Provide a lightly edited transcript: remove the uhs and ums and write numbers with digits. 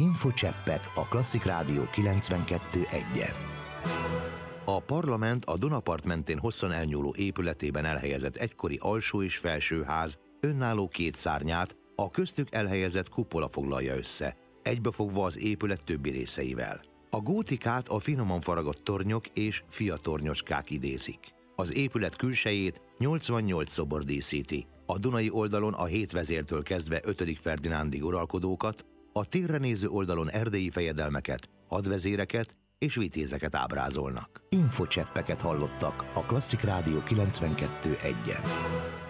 Infocseppek a Klasszik Rádió 92.1-en. A parlament a Dunapart mentén hosszan elnyúló épületében elhelyezett egykori alsó és felsőház önálló két szárnyát a köztük elhelyezett kupola foglalja össze, egybefogva az épület többi részeivel. A gótikát a finoman faragott tornyok és fiatornyocskák idézik. Az épület külsejét 88 szobor díszíti, a dunai oldalon a 7 vezértől kezdve 5. Ferdinándig uralkodókat, a térre néző oldalon erdélyi fejedelmeket, hadvezéreket és vitézeket ábrázolnak. Infocseppeket hallottak a Klasszik Rádió 92.1-en.